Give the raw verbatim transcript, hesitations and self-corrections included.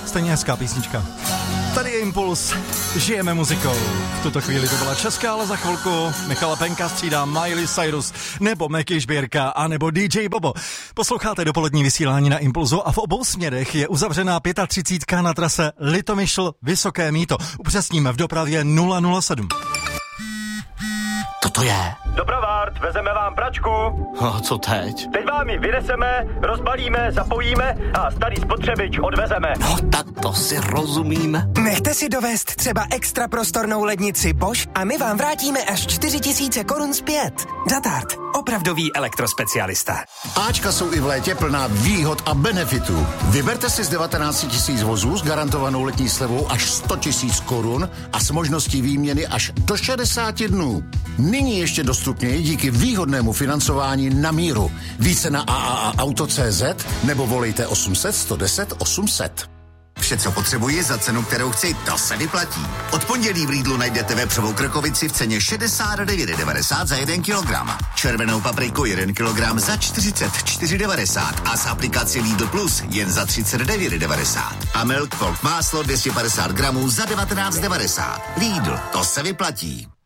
Stejně hezká písnička. Tady je Impuls, žijeme muzikou. V tuto chvíli to byla česká, ale za chvilku Michala Penka střídá Miley Cyrus, nebo Meky Žbírka, a nebo D J Bobo. Posloucháte dopolední vysílání na Impulzu a v obou směrech je uzavřená třicítka pátá na trase Litomyšl Vysoké Mýto. Upřesníme v dopravě nula nula sedm. Co to je? Dopravárd, vezeme vám pračku. A co teď? Teď vám ji vyneseme, rozbalíme, zapojíme a starý spotřebič odvezeme. No tak to si rozumíme. Nechte si dovést třeba extra prostornou lednici Bosch a my vám vrátíme až čtyři tisíce korun zpět. Datard, opravdový elektrospecialista. Ačka jsou i v létě plná výhod a benefitů. Vyberte si z devatenáct tisíc vozů s garantovanou letní slevou až sto tisíc korun a s možností výměny až do šedesáti dnů. Nyní ještě dostupněji díky výhodnému financování na míru. Více na a a a auto tečka cé zet nebo volejte osm set sto deset osm set. Vše, co potřebuji za cenu, kterou chci, to se vyplatí. Od pondělí v Lidlu najdete vepřovou krkovici v ceně šedesát devět devadesát za jeden kilogram. Červenou papriku jeden kilogram za čtyřicet čtyři devadesát a s aplikací Lidl Plus jen za třicet devět devadesát. A Milk Folk máslo dvě stě padesát gramů za devatenáct devadesát. Lidl, to se vyplatí.